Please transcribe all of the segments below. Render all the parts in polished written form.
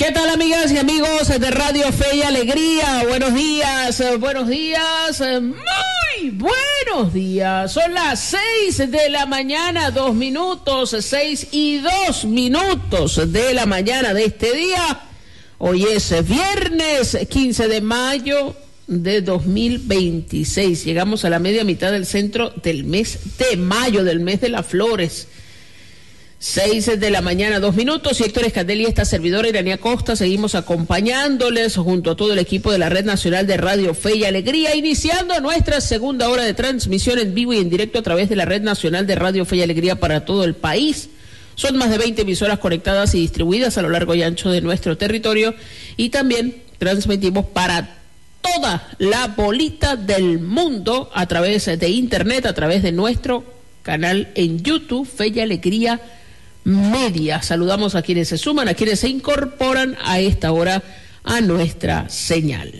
¿Qué tal, amigas y amigos de Radio Fe y Alegría? Buenos días, muy buenos días. Son las 6 de la mañana, 2 minutos, 6 y 2 minutos de la mañana de este día. Hoy es viernes 15 de mayo de 2026. Llegamos a la media mitad del centro del mes de mayo, del mes de las flores. 6 de la mañana, 2 minutos, y Héctor Escandelli, esta servidora Iranía Costa, seguimos acompañándoles junto a todo el equipo de la Red Nacional de Radio Fe y Alegría, iniciando nuestra segunda hora de transmisión en vivo y en directo a través de la Red Nacional de Radio Fe y Alegría para todo el país. Son más de 20 emisoras conectadas y distribuidas a lo largo y ancho de nuestro territorio, y también transmitimos para toda la bolita del mundo a través de internet, a través de nuestro canal en YouTube, Fe y Alegría Media. Saludamos a quienes se suman, a quienes se incorporan a esta hora a nuestra señal.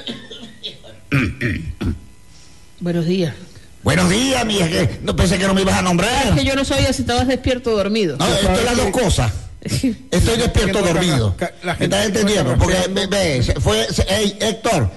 Buenos días. Buenos días, mía, que no pensé que no me ibas a nombrar. Es que yo no sabía si estabas despierto o dormido. No, esto es las dos cosas. Estoy despierto o dormido. ¿Me estás entendiendo? Porque Héctor,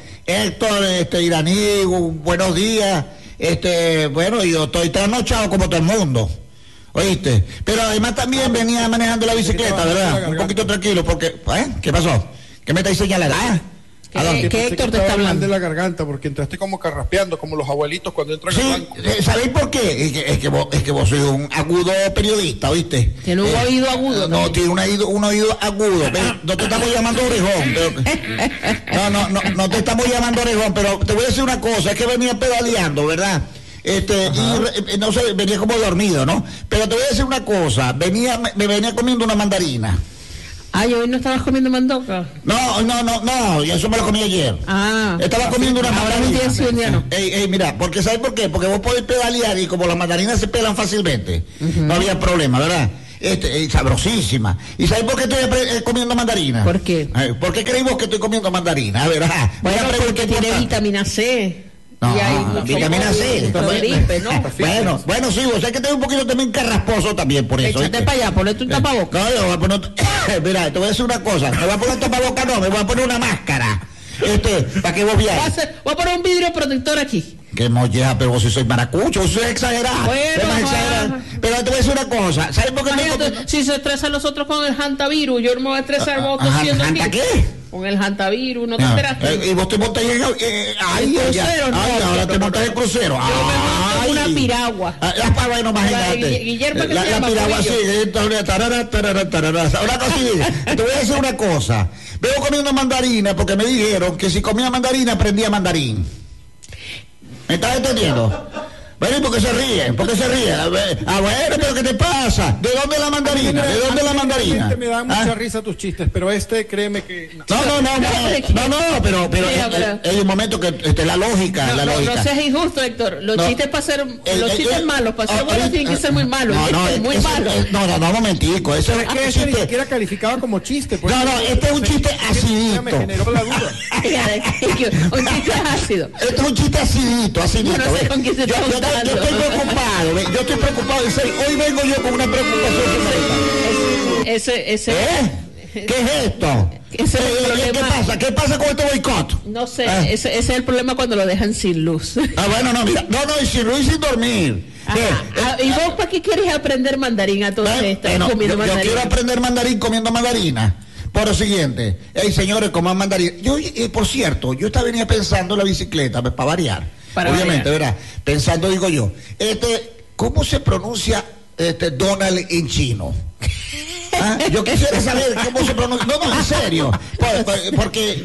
Iraní, buenos días. Bueno, yo estoy trasnochado como todo el mundo. ¿Oíste? Pero además también venía manejando la bicicleta, ¿verdad? Un poquito tranquilo, porque... ¿Qué pasó? ¿Qué me estáis señalando? ¿Qué Héctor te está hablando? De la garganta, porque entraste como carraspeando, como los abuelitos cuando entran al banco. ¿Sabéis por qué? Es que vos sois un agudo periodista, ¿oíste? Tiene un oído agudo. No, tiene un oído agudo. No te estamos llamando orejón. No te estamos llamando orejón, pero te voy a decir una cosa, es que venía pedaleando, ¿verdad? Y no sé, venía como dormido, ¿no? Pero te voy a decir una cosa, me venía comiendo una mandarina. ¿Y hoy no estabas comiendo mandoca? No, y eso me lo comí ayer. Estaba comiendo una mandarina. Mira, porque ¿sabes por qué? Porque vos podés pedalear y como las mandarinas se pelan fácilmente, no había problema, ¿verdad? Sabrosísima. ¿Y sabes por qué estoy comiendo mandarina? ¿Por qué? ¿Por qué creéis vos que estoy comiendo mandarina? A ver, bueno, porque tiene vitamina C. No, vitamina C. Gripe, ¿no? Bueno, sí, o sea que tengo un poquito también carrasposo también por eso. Échate para allá, ponete un tapabocas. No, voy a poner, mira, te voy a decir una cosa, me voy a poner un tapabocas, no, me voy a poner una máscara. Para que vos veáis. Voy a poner un vidrio protector aquí. Qué molleja, pero vos si sois maracucho, vos sois exagerado. Pero te voy a decir una cosa, ¿sabes por qué si se estresan los otros con el hantavirus, yo no me voy a estresar vos tosiendo aquí. ¿Hanta qué? Con el hantavirus, ¿no te enteraste? Y vos te montas en ahora te montas en crucero. Yo me monto una piragua. Bueno, imagínate. Guillermo, que la piragua sí. Ahora te voy a decir una cosa. Veo comiendo mandarina porque me dijeron que si comía mandarina aprendía mandarín. ¿Me estás entendiendo? Bueno, ¿y por qué se ríen? ¿Por qué se ríen? Bueno, pero ¿qué te pasa? ¿De dónde la mandarina? ¿De dónde la mandarina? Me dan mucha risa tus chistes, pero créeme que... No, pero hay un momento que la lógica, No seas injusto, Héctor. Los chistes para ser... Los chistes malos, para ser buenos tienen que ser muy malos. Muy malos. No, momentico. Eso es que eso ni siquiera calificaba como chiste. Este es un chiste acidito. Me generó la duda. Un chiste ácido. Este es un chiste acidito. Yo no sé con quién se está gustando. Yo estoy preocupado, en serio. Hoy vengo yo con una preocupación. ¿Qué es esto? ¿Qué pasa con este boicot? No sé, ese es el problema cuando lo dejan sin luz. Bueno, mira, y sin luz y sin dormir. ¿Y vos para qué quieres aprender mandarín a todas estas? Yo quiero aprender mandarín comiendo mandarina. Por lo siguiente, señores, coman mandarín. Por cierto, yo venía pensando en la bicicleta, para variar. Obviamente, ¿verdad? Pensando, digo yo, ¿cómo se pronuncia Donald en chino? Yo quisiera saber cómo se pronuncia. No, en serio. Porque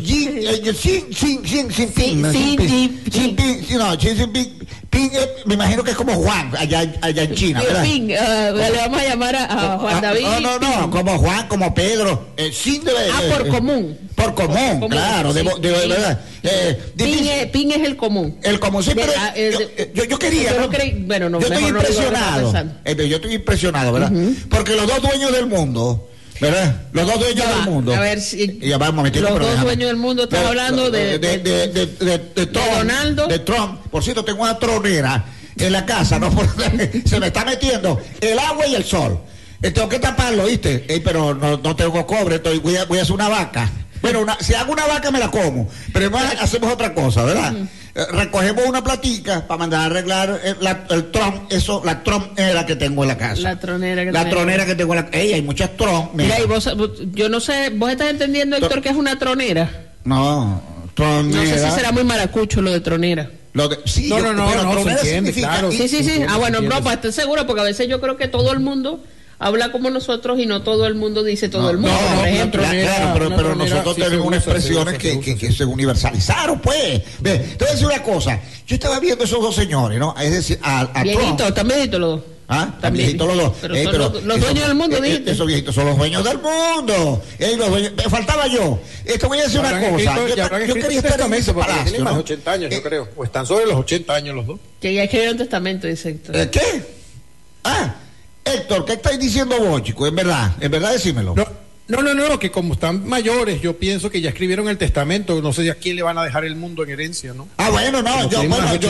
me imagino que es como Juan allá en China, ¿verdad? Le vamos a llamar a Juan David. No, como Juan, como Pedro. Por común. Por común, claro, de verdad. Ping es el común. El común, sí, pero yo quería. Yo estoy impresionado. Yo estoy impresionado, ¿verdad? Porque los dos dueños del mundo, ¿verdad? Los dos dueños del mundo. A ver si. Los dos dueños del mundo, estás hablando de Donaldo. De Trump. Por cierto, tengo una tronera en la casa, ¿no? Se me está metiendo el agua y el sol. tengo que taparlo, ¿viste? Pero no tengo cobre, voy a hacer una vaca. Bueno, si hago una vaca me la como, pero además hacemos otra cosa, ¿verdad? Recogemos una platica para mandar a arreglar el tron, la tronera que tengo en la casa. La tronera que tengo en la casa. Hay muchas troneras. Mira, y vos, yo no sé, ¿vos estás entendiendo, Héctor, qué es una tronera? No, tronera. No sé si será muy maracucho lo de tronera. Sí, no, tronera se entiende, claro. Sí. Bueno, no, pues estoy seguro, porque a veces yo creo que todo el mundo habla como nosotros y no todo el mundo dice todo el mundo, por ejemplo. Pero nosotros tenemos unas expresiones que se universalizaron, pues. Ve, te voy a decir una cosa. Yo estaba viendo esos dos señores, ¿no? Es decir, viejitos, también viejitos los dos. Están viejitos los dos. Pero los dueños del mundo, dijiste. Esos viejitos son los dueños del mundo. Me faltaba yo. Te voy a decir una cosa. Yo quería estar en ese palacio. Tienen más de 80 años, yo creo. O están sobre los 80 años los dos. Que ya escribieron testamento, dice Héctor. ¿Qué? Héctor, ¿qué estáis diciendo vos, chico? En verdad decímelo. No, que como están mayores, yo pienso que ya escribieron el testamento, no sé a quién le van a dejar el mundo en herencia, ¿no? Bueno, no, yo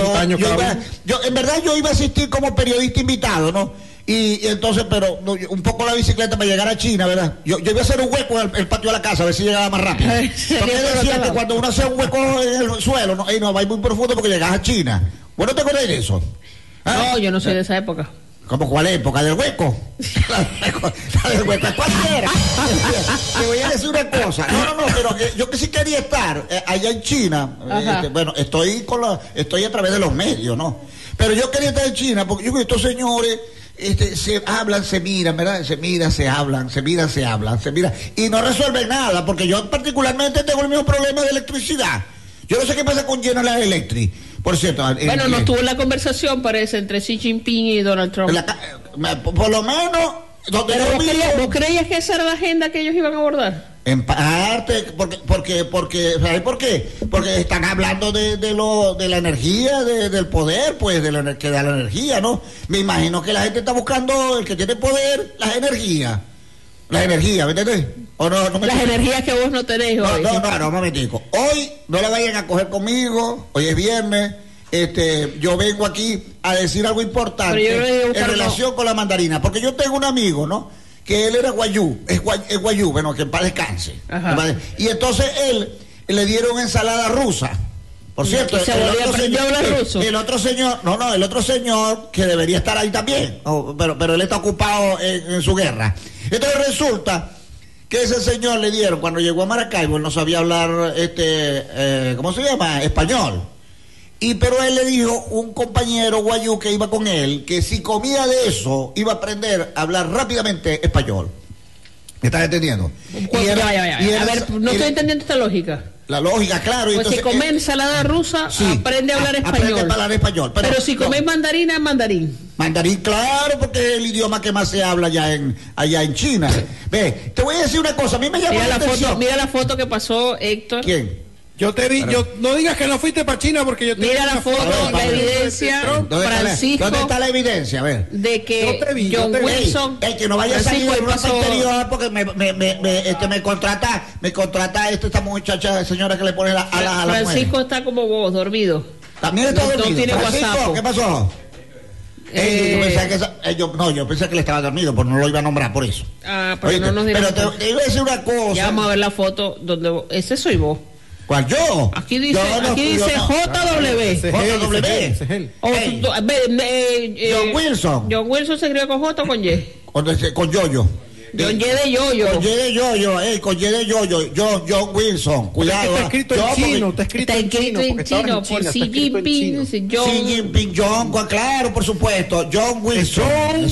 en verdad yo iba a asistir como periodista invitado, ¿no? Y entonces, pero un poco la bicicleta para llegar a China, ¿verdad? Yo iba a hacer un hueco en el patio de la casa, a ver si llegaba más rápido. Porque decía que cuando uno hace un hueco en el suelo, no va muy profundo porque llegas a China. ¿Vos no te acuerdas de eso? No, yo no soy de esa época. ¿Cómo cuál época? ¿Del hueco? La del hueco, cualquiera. Te voy a decir una cosa. No, pero yo que sí quería estar allá en China. Estoy a través de los medios, ¿no? Pero yo quería estar en China porque yo creo que estos señores se hablan, se miran, ¿verdad? Se hablan, y no resuelven nada, porque yo particularmente tengo el mismo problema de electricidad. Yo no sé qué pasa con General Electric. Por cierto, bueno, no tuvo la conversación, parece, entre Xi Jinping y Donald Trump. Por lo menos. ¿Pero vos creías que esa era la agenda que ellos iban a abordar? En parte, ¿sabes por qué? Porque están hablando de la energía, del poder, pues, que da la energía, ¿no? Me imagino que la gente está buscando, el que tiene poder, las energías. ¿me entiendes? ¿O no las energías que vos no tenés hoy. No, un momentico. Hoy no la vayan a coger conmigo, hoy es viernes. Yo vengo aquí a decir algo importante en relación con la mandarina, porque yo tengo un amigo, ¿no? Que él era guayú, es guayú, bueno, que en paz descanse. Y entonces él le dieron ensalada rusa. Por cierto, el otro señor que debería estar ahí también, pero él está ocupado en su guerra. Entonces resulta que ese señor le dieron, cuando llegó a Maracaibo, él no sabía hablar, ¿cómo se llama? Español. Pero él le dijo un compañero guayú que iba con él, que si comía de eso, iba a aprender a hablar rápidamente español. ¿Me estás entendiendo? A ver, no estoy entendiendo esta lógica. La lógica, claro. Pues entonces, si comes ensalada rusa, aprende a hablar español. Aprende a hablar español. Pero si comes mandarina, es mandarín. Mandarín, claro, porque es el idioma que más se habla allá en China. Ve, te voy a decir una cosa, a mí me llama la atención. Mira la foto que pasó Héctor. ¿Quién? Yo te vi, no digas que no fuiste para China porque yo te mira la foto, la evidencia, Francisco. ¿Dónde está la evidencia? A ver. De que John Wilson. Que no vaya a salir de ropa interior porque me contrata esta muchacha, señora que le pone a la Francisco está como vos, dormido. También está dormido. No tiene WhatsApp. ¿Qué pasó? Yo pensé que le estaba dormido, pero no lo iba a nombrar por eso. Pero no nos Pero te iba a decir una cosa. Ya vamos a ver la foto donde ese soy vos. ¿Cuál yo? Aquí dice JW. John Wilson. John Wilson se escribe con J o con Y. Con Yoyo. Con Y de Yoyo. Con Y de Yoyo, con Y de Yoyo. John Wilson. Cuidado. Está escrito en chino. Está escrito en chino. Por Xi Jinping. Xi Jinping, John, claro, por supuesto. John Wilson.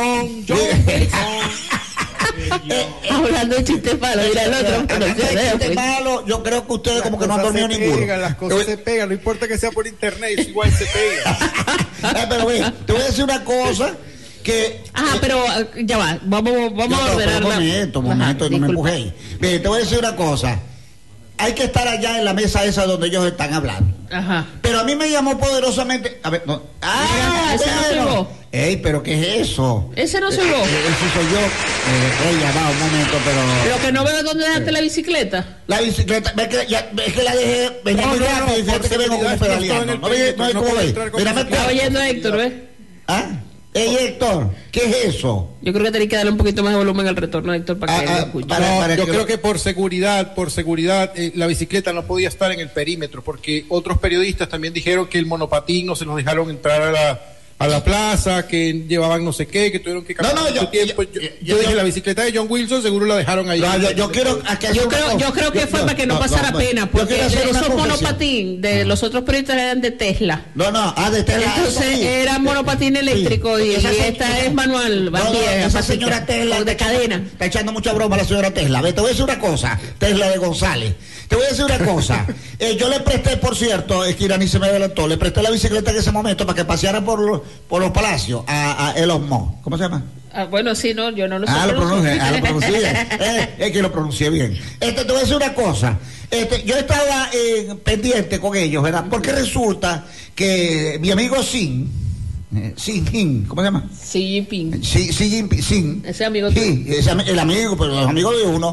Hablando de chistes malos, mira el otro. Chistes malos, yo creo que ustedes como que no han dormido ninguno. Las cosas se pegan, no importa que sea por internet, igual se pega. Pero ve, te voy a decir una cosa que... pero ya va, vamos a ordenar. Un momento, no me empujéis. Bien, te voy a decir una cosa. Hay que estar allá en la mesa esa donde ellos están hablando. Pero a mí me llamó poderosamente... A ver, no. Ese no soy vos. ¿Pero qué es eso? Ese no soy vos. Ese soy yo. Ya va, un momento, pero... Lo que no veo es dónde dejaste la bicicleta. La bicicleta, es que la dejé... Venía muy rápido y fíjate que vengo como pedaleando. No hay cómo ver. Está oyendo Héctor, ¿ves? Ey, Héctor, ¿qué es eso? Yo creo que tenés que darle un poquito más de volumen al retorno, Héctor, para que lo escuche. Yo creo que por seguridad, la bicicleta no podía estar en el perímetro, porque otros periodistas también dijeron que el monopatín no se nos dejaron entrar a la plaza, que llevaban no sé qué, que tuvieron que caminar mucho tiempo. Yo dije, la bicicleta de John Wilson seguro la dejaron ahí. Yo creo que fue para que no pasara pena, porque esos monopatín de los otros periodistas eran de Tesla. De Tesla. Entonces era monopatín eléctrico y esta es manual, esa señora Tesla de cadena. Está echando mucha broma a la señora Tesla. Te voy a decir una cosa, Tesla de González. Te voy a decir una cosa. Yo le presté, por cierto, es que Irani se me adelantó, le presté la bicicleta en ese momento para que paseara por los palacios a Elon Musk. ¿Cómo se llama? Bueno, sí, no, yo no lo sé. Lo pronuncié bien. Es que lo pronuncié bien. Te voy a decir una cosa. Yo estaba pendiente con ellos, ¿verdad? Porque resulta que mi amigo Xi Jinping, ¿cómo se llama? Xi Jinping. Xi Jinping. Ese amigo. Sí, el amigo, pero los amigos de uno.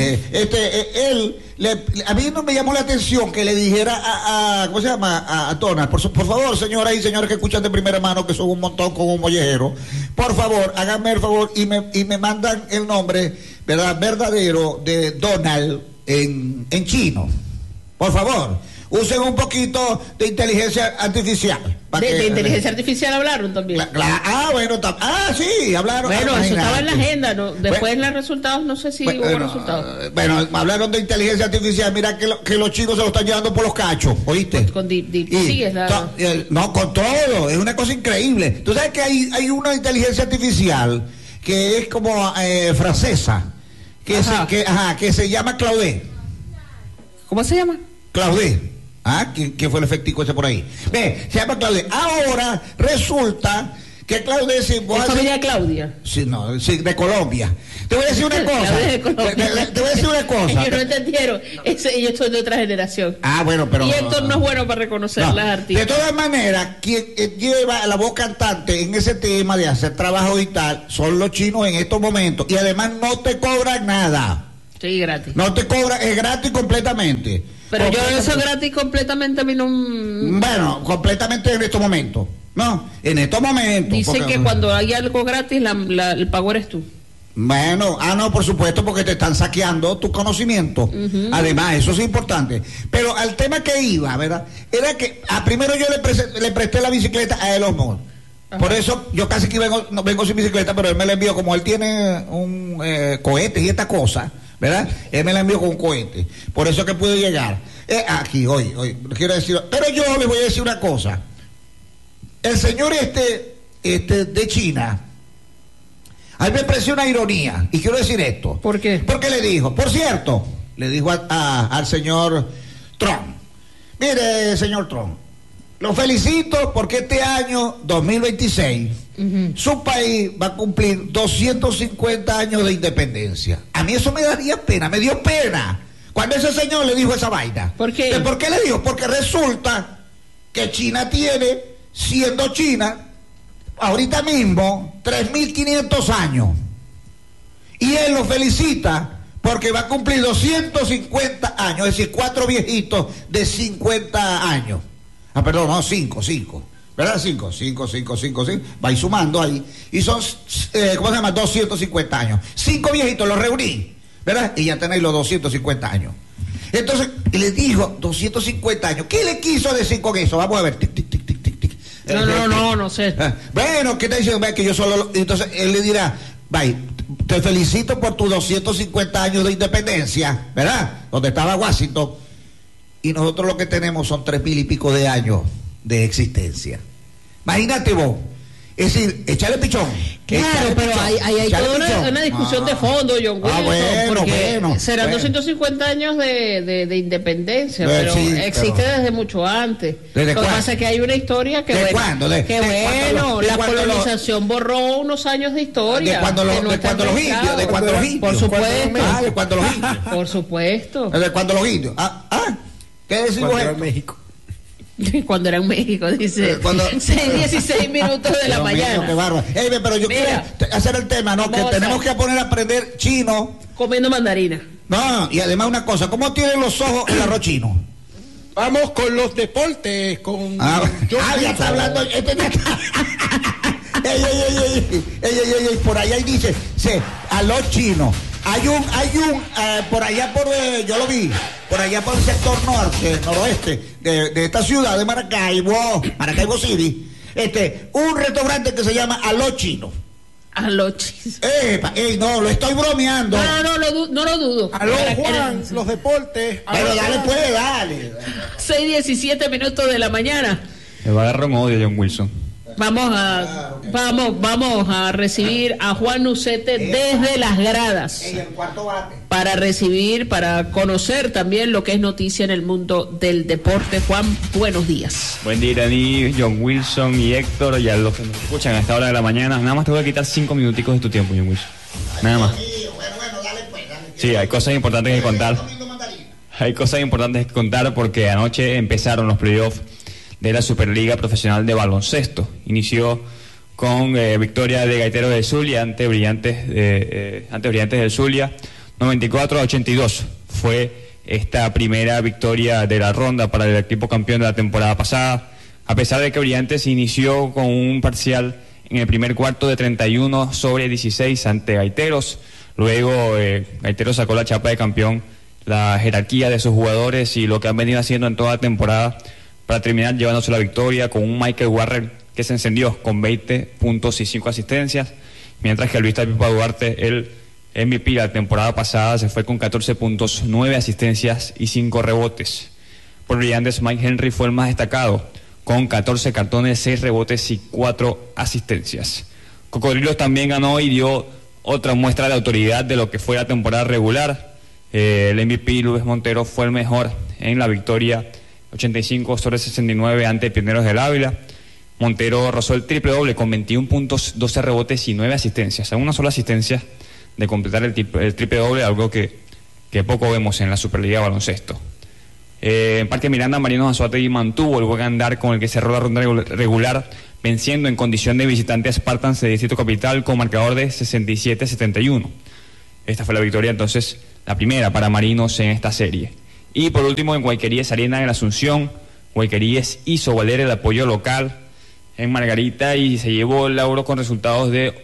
A mí no me llamó la atención que le dijera ¿cómo se llama? A Donald, por favor, señoras y señores que escuchan de primera mano, que son un montón con un mollejero, por favor, háganme el favor y me mandan el nombre, ¿verdad?, verdadero de Donald en chino. Por favor. Usen un poquito de inteligencia artificial. De inteligencia artificial hablaron también. Sí, hablaron. Bueno, eso estaba en la agenda, ¿no? Después en los resultados, no sé si hubo resultados. Bueno, hablaron de inteligencia artificial. Mira que los chicos se lo están llevando por los cachos, ¿oíste? Con con todo. Es una cosa increíble. Tú sabes que hay una inteligencia artificial que es como francesa, que se llama Claude. ¿Cómo se llama? Claude. ¿Quién fue el efectivo ese por ahí? Se llama Claudia. Ahora resulta que Claudia ¿Es familia de Claudia? Sí, de Colombia. Te voy a decir una cosa. Te voy a decir una cosa. Ellos no entendieron. Ellos son de otra generación. Pero. Y Héctor no es bueno para reconocer las artistas. De todas maneras, quien lleva la voz cantante en ese tema de hacer trabajo y tal son los chinos en estos momentos. Y además no te cobran nada. Sí, gratis. No te cobran, es gratis completamente. Pero yo eso gratis completamente a mí no... Bueno, completamente en estos momentos. No, en estos momentos. Dicen que cuando hay algo gratis, el pago eres tú. Bueno, no, por supuesto, porque te están saqueando tu conocimiento. Además, eso es importante. Pero al tema que iba, ¿verdad? Era que primero yo le presté la bicicleta a Elon Musk. Por eso yo casi que vengo sin bicicleta, pero él me la envió, como él tiene un cohete y esta cosa, ¿verdad? Él me la envió con un cohete. Por eso que pude llegar. Aquí, hoy, quiero decir. Pero yo les voy a decir una cosa. El señor de China, a mí me pareció una ironía. Y quiero decir esto. ¿Por qué? Porque le dijo, por cierto, le dijo al señor Trump. Mire, señor Trump, lo felicito porque este año 2026 su país va a cumplir 250 años de independencia. A mí eso me daría pena, me dio pena cuando ese señor le dijo esa vaina. ¿Por qué? ¿Por qué le dijo? Porque resulta que China tiene, siendo China, ahorita mismo 3.500 años. Y él lo felicita porque va a cumplir 250 años, es decir, 4 viejitos de 50 años. Perdón, no, 5, ¿verdad? 5, va a ir sumando ahí. Y son, ¿cómo se llama? 250 años. 5 viejitos, los reuní, ¿verdad? Y ya tenéis los 250 años. Entonces, le dijo 250 años. ¿Qué le quiso decir con eso? Vamos a ver. Tic, tic, tic, tic, tic, tic. No sé. Bueno, ¿qué te dice? Que yo solo... Entonces, él le dirá, bye, te felicito por tus 250 años de independencia, ¿verdad? Donde estaba Washington. Y nosotros lo que tenemos son 3.000 y pico de años de existencia. Imagínate vos. Es decir, échale pichón. Claro, pero hay toda una discusión de fondo, John Wilson, porque serán 250 años de independencia, pero sí, existe desde mucho antes. Lo que pasa es que hay una historia que la colonización borró unos años de historia. De cuando los indios. Por supuesto. De cuando los indios. Por supuesto. De cuando los indios. ¿Qué decimos? Cuando era en México. Cuando era en México, dice. 16 minutos de la mañana. Mío, qué bárbaro. Pero yo quiero hacer el tema, ¿no? Que tenemos que poner a aprender chino. Comiendo mandarina. No, y además una cosa, ¿cómo tienen los ojos el arroz chino? Vamos con los deportes, con ya está hablando. Por allá ahí dice, a los chinos. Hay un, por allá yo lo vi, por allá por el sector noroeste de esta ciudad de Maracaibo City, un restaurante que se llama A los chinos. A los chinos. No, lo estoy bromeando. No lo dudo. Aló, Juan, los deportes. Pero dale. 6:17 de la mañana. Me va a agarrar un odio John Wilson. Vamos a recibir a Juan Ucete desde las gradas. En el cuarto bate. Para conocer también lo que es noticia en el mundo del deporte. Juan, buenos días. Buen día, Iraní, John Wilson y Héctor, y a los que nos escuchan a esta hora de la mañana. Nada más te voy a quitar 5 minuticos de tu tiempo, John Wilson. Nada más. Bueno, dale. Sí, hay cosas importantes que contar. Hay cosas importantes que contar porque anoche empezaron los playoffs de la Superliga Profesional de Baloncesto. Inició con victoria de Gaiteros del Zulia ante Brillantes del Zulia, 94-82. Fue esta primera victoria de la ronda para el equipo campeón de la temporada pasada, a pesar de que Brillantes inició con un parcial en el primer cuarto de 31-16 ante Gaiteros. Luego Gaiteros sacó la chapa de campeón, la jerarquía de sus jugadores y lo que han venido haciendo en toda la temporada, para terminar llevándose la victoria con un Michael Warren que se encendió con 20 puntos y 5 asistencias, mientras que Luis Pipa Duarte, el MVP la temporada pasada, se fue con 14 puntos, 9 asistencias y 5 rebotes. Por Brillantes, Mike Henry fue el más destacado, con 14 cartones, 6 rebotes y 4 asistencias. Cocodrilos también ganó y dio otra muestra de autoridad de lo que fue la temporada regular. El MVP Luis Montero fue el mejor en la victoria 85-69 ante Pioneros del Ávila. Montero rozó el triple doble con 21 puntos, 12 rebotes y 9 asistencias. A una sola asistencia de completar el triple doble, algo que poco vemos en la Superliga de Baloncesto. En Parque Miranda, Marinos Anzoátegui mantuvo el buen andar con el que cerró la ronda regular, venciendo en condición de visitante a Spartans de Distrito Capital con marcador de 67-71. Esta fue la victoria entonces, la primera para Marinos en esta serie. Y por último, en Guayqueríes Arena en la Asunción, Guayqueríes hizo valer el apoyo local en Margarita y se llevó el lauro con resultados de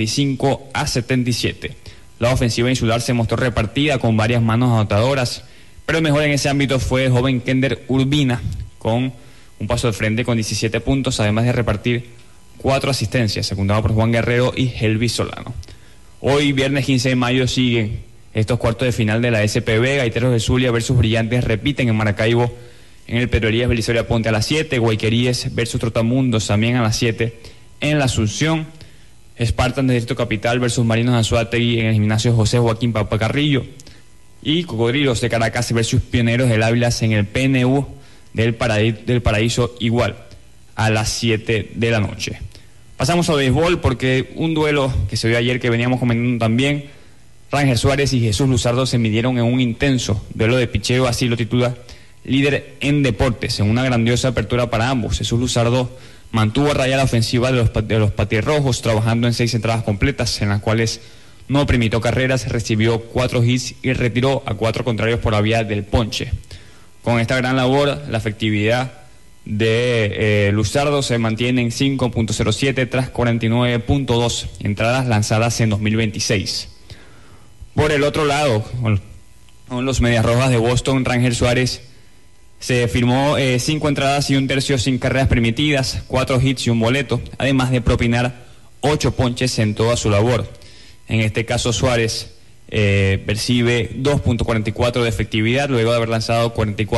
85-77. La ofensiva insular se mostró repartida con varias manos anotadoras, pero el mejor en ese ámbito fue el joven Kender Urbina, con un paso de frente con 17 puntos, además de repartir 4 asistencias, secundado por Juan Guerrero y Helvis Solano. Hoy, viernes 15 de mayo, siguen estos cuartos de final de la SPB. Gaiteros de Zulia versus Brillantes repiten en Maracaibo, en el Petrolías Belisario Ponte a las 7, Guayqueríes versus Trotamundos también a las 7 en la Asunción, Spartans de Distrito Capital versus Marinos Anzoátegui en el gimnasio José Joaquín Papa Carrillo, y Cocodrilos de Caracas versus Pioneros del Ávila en el PNU del Paraíso igual a las 7 de la noche. Pasamos al béisbol porque un duelo que se dio ayer que veníamos comentando también, Ranger Suárez y Jesús Luzardo se midieron en un intenso duelo de picheo, así lo titula Líder en Deportes, en una grandiosa apertura para ambos. Jesús Luzardo mantuvo a raya la ofensiva de los Patirrojos, trabajando en 6 entradas completas, en las cuales no permitió carreras, recibió 4 hits y retiró a 4 contrarios por la vía del ponche. Con esta gran labor, la efectividad de Luzardo se mantiene en 5.07 tras 49.2 entradas lanzadas en 2026. Por el otro lado, con los Medias Rojas de Boston, Ranger Suárez se firmó 5 entradas y 1/3 sin carreras permitidas, 4 hits y un boleto, además de propinar 8 ponches en toda su labor. En este caso, Suárez percibe 2.44 de efectividad luego de haber lanzado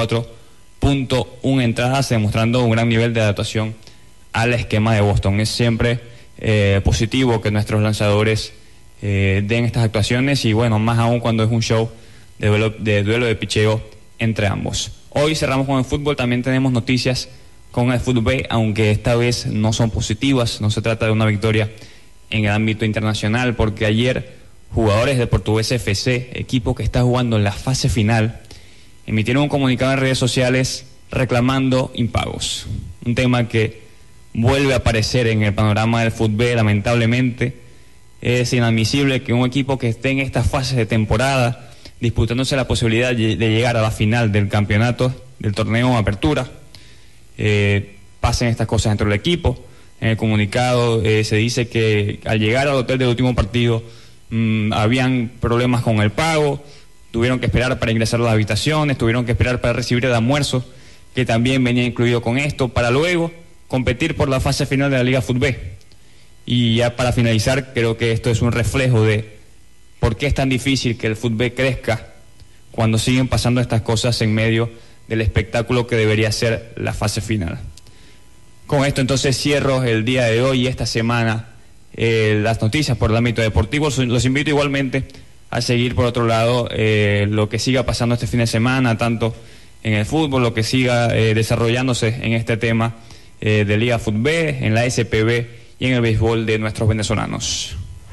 44.1 entradas, demostrando un gran nivel de adaptación al esquema de Boston. Es siempre positivo que nuestros lanzadores den estas actuaciones, y bueno, más aún cuando es un show de duelo de picheo entre ambos. Hoy cerramos con el fútbol, también tenemos noticias con el fútbol B, aunque esta vez no son positivas. No se trata de una victoria en el ámbito internacional, porque ayer jugadores de Portuguesa FC, equipo que está jugando en la fase final, emitieron un comunicado en redes sociales reclamando impagos, un tema que vuelve a aparecer en el panorama del fútbol B, lamentablemente. Es inadmisible que un equipo que esté en esta fase de temporada, disputándose la posibilidad de llegar a la final del campeonato, del torneo Apertura, pasen estas cosas dentro del equipo. En el comunicado se dice que al llegar al hotel del último partido habían problemas con el pago, tuvieron que esperar para ingresar a las habitaciones, tuvieron que esperar para recibir el almuerzo, que también venía incluido con esto, para luego competir por la fase final de la Liga Fútbol. Y ya para finalizar, creo que esto es un reflejo de por qué es tan difícil que el fútbol crezca cuando siguen pasando estas cosas en medio del espectáculo que debería ser la fase final. Con esto entonces cierro el día de hoy y esta semana las noticias por el ámbito deportivo. Los invito igualmente a seguir por otro lado lo que siga pasando este fin de semana, tanto en el fútbol, lo que siga desarrollándose en este tema de Liga Fútbol, en la SPB y en el béisbol de nuestros venezolanos.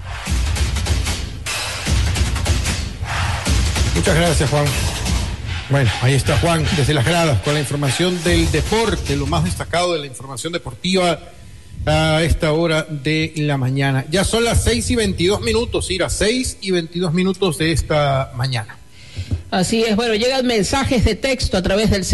Muchas gracias, Juan. Bueno, ahí está Juan desde las gradas con la información del deporte, lo más destacado de la información deportiva a esta hora de la mañana. Ya son las 6:22, Ira, 6:22 de esta mañana. Así es, bueno, llegan mensajes de texto a través del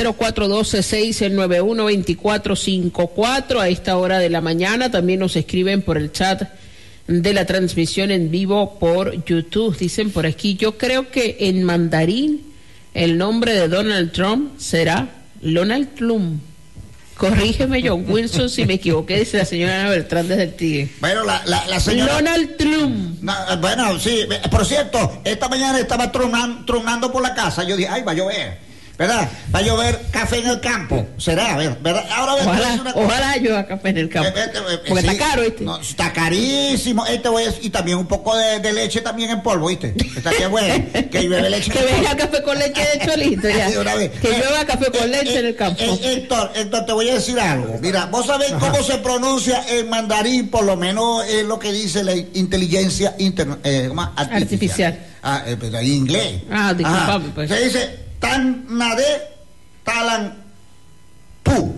0412-691-2454 a esta hora de la mañana. También nos escriben por el chat de la transmisión en vivo por YouTube. Dicen por aquí, yo creo que en mandarín el nombre de Donald Trump será Donald Trump. Corrígeme, John Wilson, si me equivoqué, dice la señora Ana Beltrán desde el Tigre. Bueno, la señora... Donald Trump. No, bueno, sí, por cierto, esta mañana estaba tronando por la casa. Yo dije, ay, va a llover, ¿verdad? Va a llover café en el campo. Será, ¿verdad? Ahora ojalá llueva café en el campo. Porque sí, está caro, ¿viste? No, está carísimo. Y también un poco de leche también en polvo, ¿viste? Está bien bueno. Que llueve leche. Que venga café con leche de cholito, ya. Sí, que llueva café con leche en el campo. Héctor, te voy a decir algo. Mira, vos sabés cómo se pronuncia en mandarín, por lo menos es lo que dice la inteligencia artificial. Pero en inglés. Disculpame, pues. Se dice Tan Nade Talan Pu.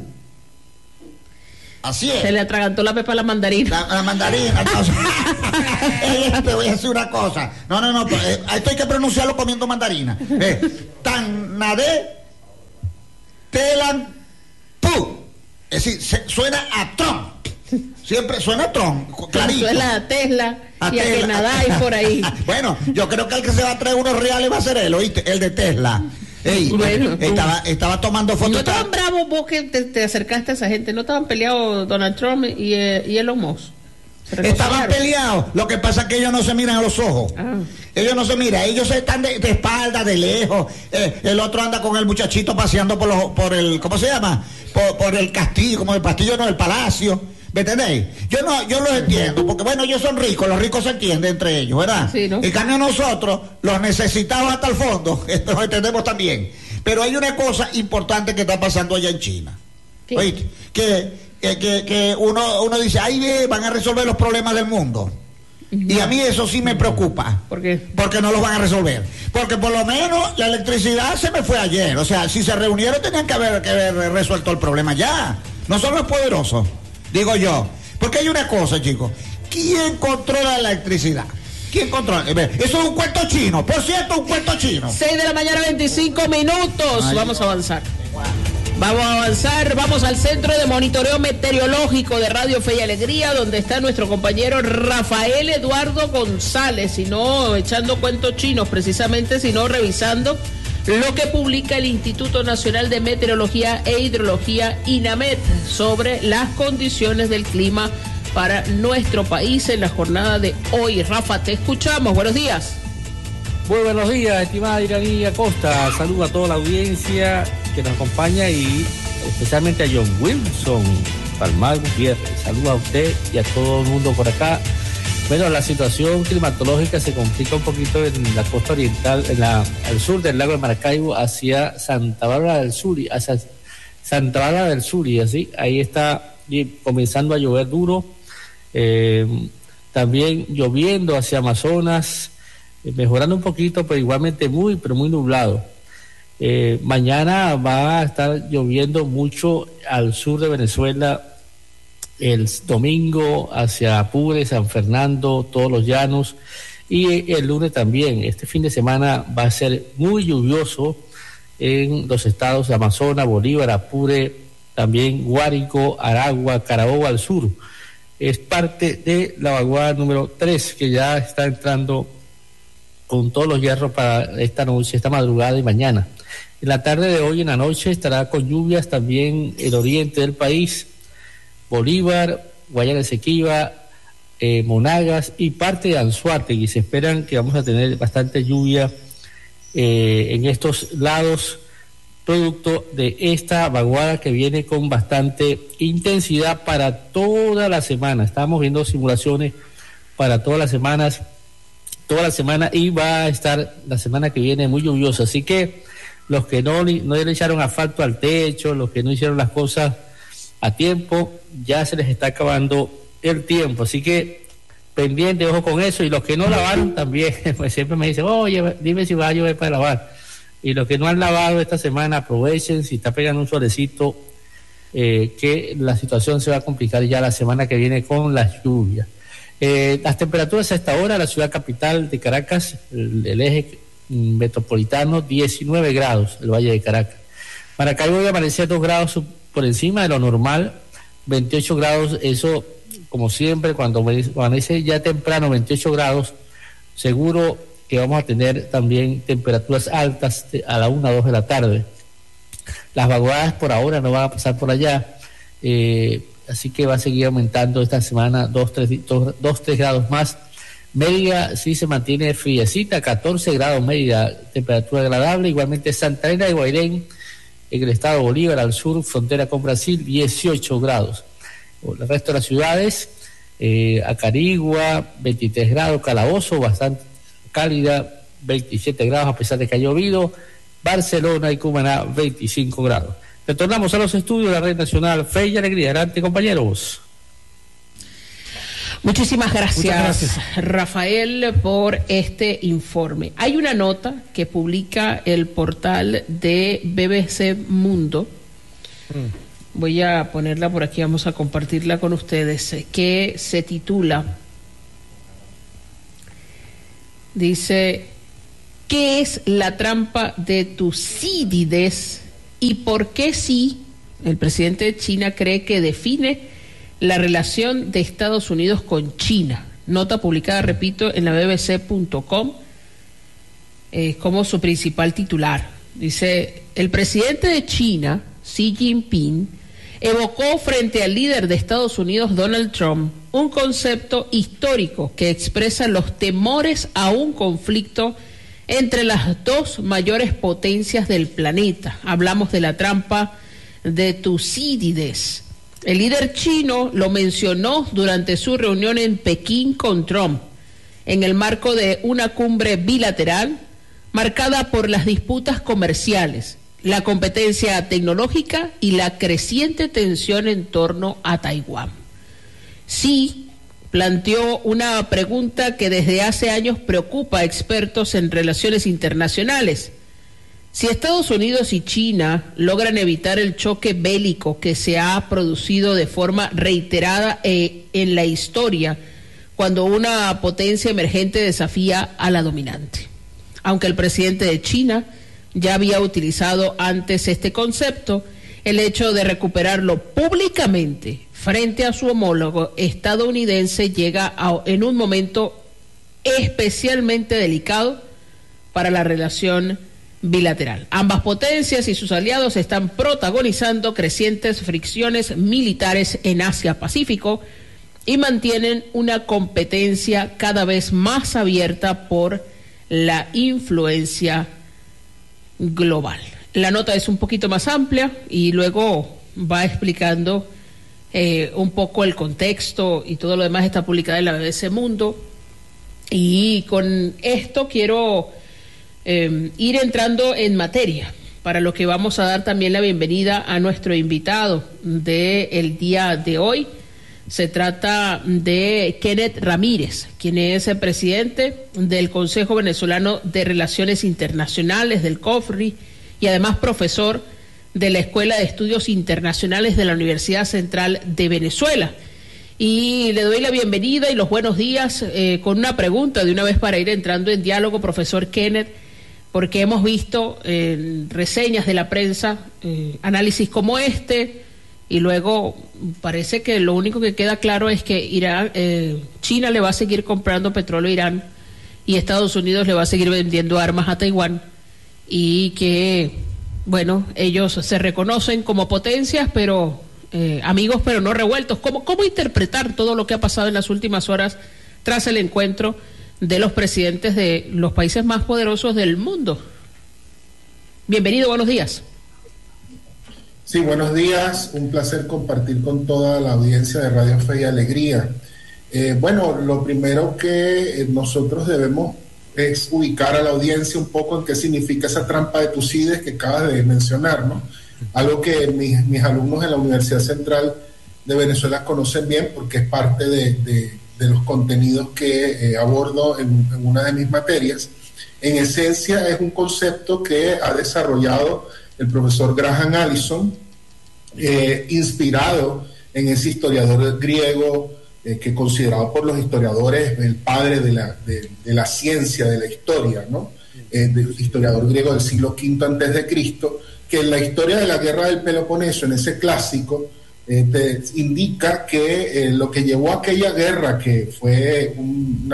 Así es. Se le atragantó la pepa a la mandarina. La mandarina. Entonces, te voy a decir una cosa. No. Esto hay que pronunciarlo comiendo mandarina. Tan Nade Telan Pu. Es decir, suena a Trump. Siempre suena a Trump, clarito. Suena a Tesla y a que nadáis por ahí. Bueno, yo creo que el que se va a traer unos reales va a ser él, ¿oíste? El de Tesla. Ey, bueno, estaba tomando fotos. ¿No estaban bravos vos que te acercaste a esa gente? ¿No estaban peleados Donald Trump y Elon Musk? Estaban peleados. Lo que pasa es que ellos no se miran a los ojos. Ellos no se miran. Ellos están de espalda, de lejos. El otro anda con el muchachito paseando por el ¿cómo se llama? Por el castillo, como el castillo, no, el palacio. ¿Me entendéis? Yo los entiendo, porque bueno, ellos son ricos, los ricos se entienden entre ellos, ¿verdad? Sí, ¿no? En cambio nosotros, los necesitados hasta el fondo, esto lo entendemos también. Pero hay una cosa importante que está pasando allá en China. ¿Qué? ¿Oíste? Que uno dice, ahí van a resolver los problemas del mundo. Y a mí eso sí me preocupa. ¿Por qué? Porque no los van a resolver. Porque por lo menos la electricidad se me fue ayer. O sea, si se reunieron tenían que haber resuelto el problema ya. No son los poderosos, digo yo. Porque hay una cosa, chicos. ¿Quién controla la electricidad? ¿Quién controla? Eso es un cuento chino. Por cierto, un cuento chino. 6:25 a.m. Ay. Vamos a avanzar. Vamos al Centro de Monitoreo Meteorológico de Radio Fe y Alegría, donde está nuestro compañero Rafael Eduardo González, y no echando cuentos chinos precisamente, sino revisando lo que publica el Instituto Nacional de Meteorología e Hidrología, INAMET, sobre las condiciones del clima para nuestro país en la jornada de hoy. Rafa, te escuchamos. Buenos días. Muy buenos días, estimada Iranía Costa. Saludo a toda la audiencia que nos acompaña y especialmente a John Wilson Palmar Gutiérrez. Saludo a usted y a todo el mundo por acá. Bueno, la situación climatológica se complica un poquito en la costa oriental, al sur del lago de Maracaibo, hacia Santa Bárbara del Sur, y así, ahí está comenzando a llover duro. También lloviendo hacia Amazonas, mejorando un poquito, pero igualmente muy nublado. Mañana va a estar lloviendo mucho al sur de Venezuela, el domingo hacia Apure, San Fernando, todos los llanos, y el lunes también. Este fin de semana va a ser muy lluvioso en los estados de Amazonas, Bolívar, Apure, también Guárico, Aragua, Carabobo al sur. es parte de la vaguada número 3, que ya está entrando con todos los hierros para esta noche, esta madrugada y mañana. En la tarde de hoy, en la noche, estará con lluvias también el oriente del país, Bolívar, Guayana Esequiba, Monagas y parte de Anzoátegui. Se esperan que vamos a tener bastante lluvia en estos lados, producto de esta vaguada que viene con bastante intensidad para toda la semana. Estamos viendo simulaciones para todas las semanas, toda la semana, y va a estar la semana que viene muy lluviosa. Así que los que no le echaron asfalto al techo, los que no hicieron las cosas a tiempo, ya se les está acabando el tiempo. Así que pendiente, ojo con eso. Y los que no lavaron también, pues siempre me dicen, oye, dime si va a llover para lavar. Y los que no han lavado esta semana, aprovechen, si está pegando un solecito, que la situación se va a complicar ya la semana que viene con las lluvias. Las temperaturas a esta hora, la ciudad capital de Caracas, el eje metropolitano, 19 grados, el Valle de Caracas. Maracaibo hoy amanecer 2 grados por encima de lo normal, 28 grados, eso como siempre, cuando amanece ya temprano 28 grados, seguro que vamos a tener también temperaturas altas a la 1 o 2 de la tarde. Las vaguadas por ahora no van a pasar por allá, así que va a seguir aumentando esta semana 2-3 grados más. Mérida sí se mantiene friecita, 14 grados Mérida, temperatura agradable. Igualmente Santa Elena de Guairén, en el estado de Bolívar, al sur, frontera con Brasil, 18 grados. El resto de las ciudades, Acarigua, 23 grados, Calabozo, bastante cálida, 27 grados a pesar de que ha llovido, Barcelona y Cumaná, 25 grados. Retornamos a los estudios de la Red Nacional Fe y Alegría. Adelante, compañeros. Muchísimas gracias, Rafael, por este informe. Hay una nota que publica el portal de BBC Mundo. Voy a ponerla por aquí, vamos a compartirla con ustedes, que se titula, dice, ¿qué es la trampa de Tucídides y por qué sí el presidente de China cree que define la relación de Estados Unidos con China? Nota publicada, repito, en la bbc.com, como su principal titular. Dice, el presidente de China, Xi Jinping, evocó frente al líder de Estados Unidos, Donald Trump, un concepto histórico que expresa los temores a un conflicto entre las dos mayores potencias del planeta. Hablamos de la trampa de Tucídides. El líder chino lo mencionó durante su reunión en Pekín con Trump, en el marco de una cumbre bilateral marcada por las disputas comerciales, la competencia tecnológica y la creciente tensión en torno a Taiwán. Xi planteó una pregunta que desde hace años preocupa a expertos en relaciones internacionales. Si Estados Unidos y China logran evitar el choque bélico que se ha producido de forma reiterada en la historia, cuando una potencia emergente desafía a la dominante. Aunque el presidente de China ya había utilizado antes este concepto, el hecho de recuperarlo públicamente frente a su homólogo estadounidense llega en un momento especialmente delicado para la relación bilateral. Ambas potencias y sus aliados están protagonizando crecientes fricciones militares en Asia-Pacífico y mantienen una competencia cada vez más abierta por la influencia global. La nota es un poquito más amplia y luego va explicando un poco el contexto y todo lo demás. Está publicada en la BBC Mundo, y con esto quiero ir entrando en materia, para lo que vamos a dar también la bienvenida a nuestro invitado del día de hoy. Se trata de Kenneth Ramírez, quien es el presidente del Consejo Venezolano de Relaciones Internacionales, del COFRI, y además profesor de la Escuela de Estudios Internacionales de la Universidad Central de Venezuela. Y le doy la bienvenida y los buenos días con una pregunta de una vez para ir entrando en diálogo, profesor Kenneth, porque hemos visto reseñas de la prensa, análisis como este, y luego parece que lo único que queda claro es que China le va a seguir comprando petróleo a Irán y Estados Unidos le va a seguir vendiendo armas a Taiwán, y que, bueno, ellos se reconocen como potencias, pero amigos, pero no revueltos. ¿Cómo interpretar todo lo que ha pasado en las últimas horas tras el encuentro de los presidentes de los países más poderosos del mundo? Bienvenido, buenos días. Sí, buenos días, un placer compartir con toda la audiencia de Radio Fe y Alegría. Bueno, lo primero que nosotros debemos es ubicar a la audiencia un poco en qué significa esa trampa de Tucídides que acabas de mencionar, ¿no? Algo que mis alumnos en la Universidad Central de Venezuela conocen bien, porque es parte de los contenidos que abordo en una de mis materias. En esencia es un concepto que ha desarrollado el profesor Graham Allison, inspirado en ese historiador griego que considerado por los historiadores el padre de la ciencia, de la historia, ¿no? Historiador griego del siglo V antes de Cristo, que en la historia de la guerra del Peloponeso, en ese clásico, te indica que lo que llevó a aquella guerra, que fue un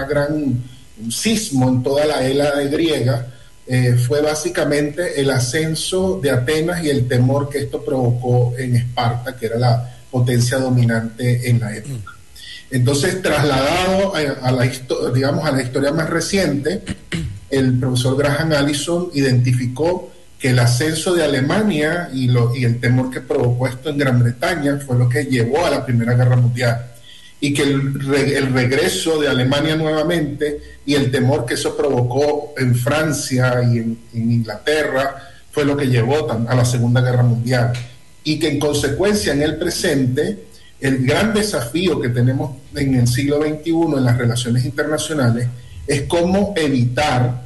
sismo en toda la Hélade griega, fue básicamente el ascenso de Atenas y el temor que esto provocó en Esparta, que era la potencia dominante en la época. Entonces, trasladado a la historia más reciente, el profesor Graham Allison identificó que el ascenso de Alemania y el temor que provocó esto en Gran Bretaña fue lo que llevó a la Primera Guerra Mundial, y que el regreso de Alemania nuevamente y el temor que eso provocó en Francia y en Inglaterra fue lo que llevó a la Segunda Guerra Mundial, y que en consecuencia en el presente el gran desafío que tenemos en el siglo XXI en las relaciones internacionales es cómo evitar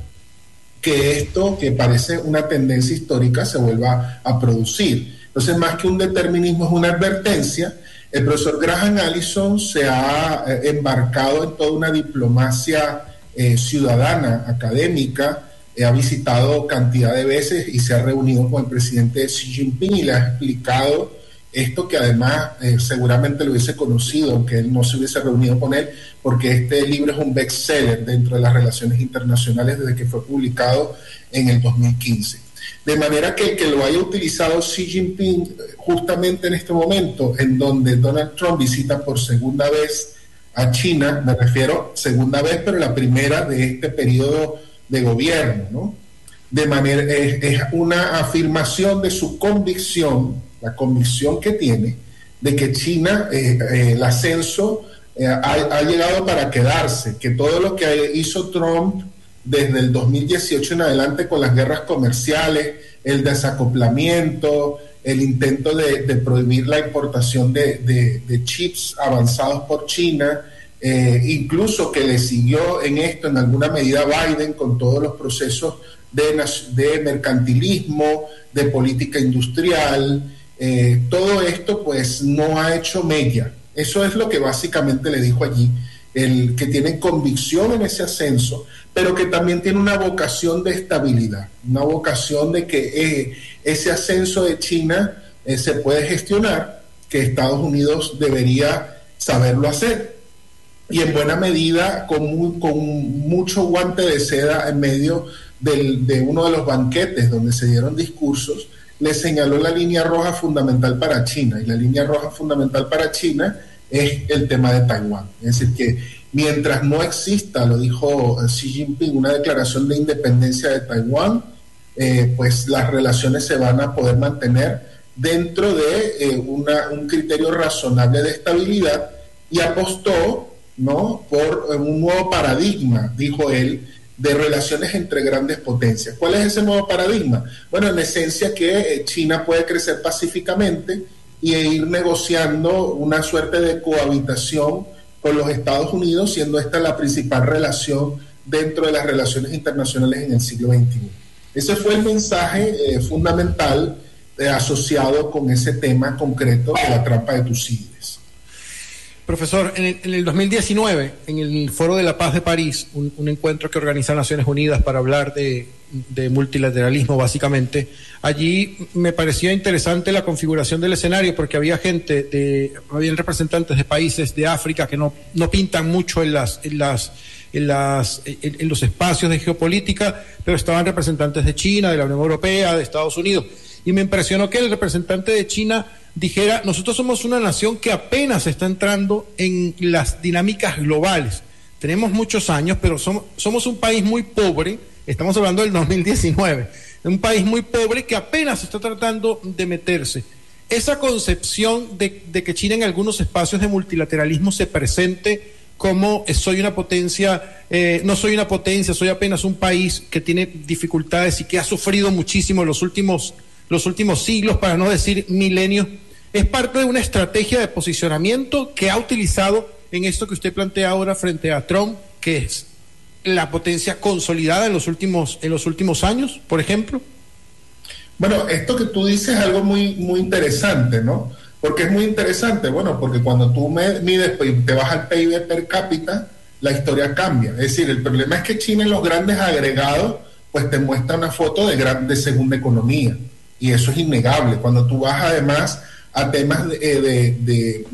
que esto, que parece una tendencia histórica, se vuelva a producir. Entonces, más que un determinismo, es una advertencia. El profesor Graham Allison se ha embarcado en toda una diplomacia ciudadana, académica, ha visitado cantidad de veces y se ha reunido con el presidente Xi Jinping y le ha explicado esto, que además seguramente lo hubiese conocido, aunque él no se hubiese reunido con él, porque este libro es un bestseller dentro de las relaciones internacionales desde que fue publicado en el 2015. De manera que el que lo haya utilizado Xi Jinping justamente en este momento, en donde Donald Trump visita por segunda vez a China, me refiero segunda vez, pero la primera de este periodo de gobierno, ¿no? De manera, es una afirmación de su convicción, la convicción que tiene de que China, el ascenso ha llegado para quedarse, que todo lo que hizo Trump desde el 2018 en adelante con las guerras comerciales, el desacoplamiento, el intento de prohibir la importación de chips avanzados por China, incluso que le siguió en esto en alguna medida Biden con todos los procesos de mercantilismo, de política industrial, todo esto pues no ha hecho mella. Eso es lo que básicamente le dijo allí, el que tiene convicción en ese ascenso, pero que también tiene una vocación de estabilidad, una vocación de que ese ascenso de China se puede gestionar, que Estados Unidos debería saberlo hacer, y en buena medida con mucho guante de seda en medio de uno de los banquetes donde se dieron discursos, le señaló la línea roja fundamental para China, y la línea roja fundamental para China es el tema de Taiwán. Es decir, que mientras no exista, lo dijo Xi Jinping, una declaración de independencia de Taiwán, pues las relaciones se van a poder mantener dentro de un criterio razonable de estabilidad, y apostó, ¿no?, por un nuevo paradigma, dijo él, de relaciones entre grandes potencias. ¿Cuál es ese nuevo paradigma? Bueno, en esencia que China puede crecer pacíficamente y ir negociando una suerte de cohabitación con los Estados Unidos, siendo esta la principal relación dentro de las relaciones internacionales en el siglo XXI. Ese fue el mensaje fundamental asociado con ese tema concreto de la trampa de Tucídides. Profesor, en el 2019, en el Foro de la Paz de París, un encuentro que organiza Naciones Unidas para hablar de multilateralismo, básicamente, allí me parecía interesante la configuración del escenario, porque había habían representantes de países de África que no pintan mucho en los espacios de geopolítica, pero estaban representantes de China, de la Unión Europea, de Estados Unidos, y me impresionó que el representante de China dijera: nosotros somos una nación que apenas está entrando en las dinámicas globales. Tenemos muchos años, pero somos un país muy pobre. Estamos hablando del 2019. Un país muy pobre que apenas está tratando de meterse. Esa concepción de que China en algunos espacios de multilateralismo se presente como soy una potencia, no soy una potencia, soy apenas un país que tiene dificultades y que ha sufrido muchísimo los últimos siglos, para no decir milenios, es parte de una estrategia de posicionamiento que ha utilizado en esto que usted plantea ahora frente a Trump, que es la potencia consolidada en los últimos años, por ejemplo. Bueno, esto que tú dices es algo muy, muy interesante, ¿no? Porque es muy interesante, bueno, porque cuando tú mides y te vas al PIB per cápita, la historia cambia. Es decir, el problema es que China en los grandes agregados, pues te muestra una foto de segunda economía, y eso es innegable. Cuando tú vas además a temas de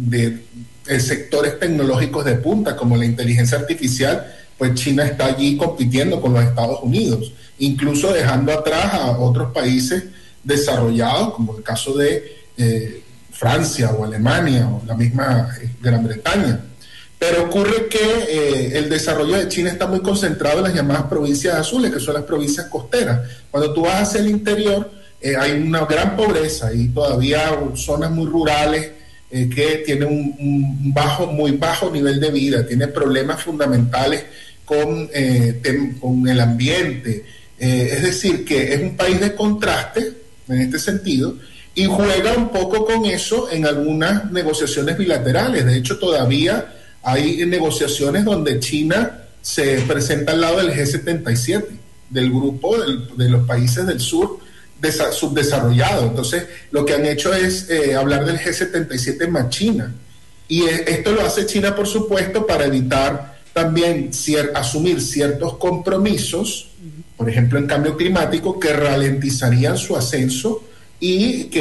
sectores tecnológicos de punta, como la inteligencia artificial, pues China está allí compitiendo con los Estados Unidos, incluso dejando atrás a otros países desarrollados, como el caso de Francia o Alemania o la misma Gran Bretaña. Pero ocurre que el desarrollo de China está muy concentrado en las llamadas provincias azules, que son las provincias costeras. Cuando tú vas hacia el interior, hay una gran pobreza y todavía zonas muy rurales que tienen un muy bajo nivel de vida, tienen problemas fundamentales con el ambiente. Es decir, que es un país de contraste en este sentido, y juega un poco con eso en algunas negociaciones bilaterales. De hecho, todavía hay negociaciones donde China se presenta al lado del G77, del grupo de los países del sur subdesarrollado. Entonces, lo que han hecho es hablar del G77 más China. Y esto lo hace China, por supuesto, para evitar también asumir ciertos compromisos, por ejemplo, en cambio climático, que ralentizarían su ascenso y que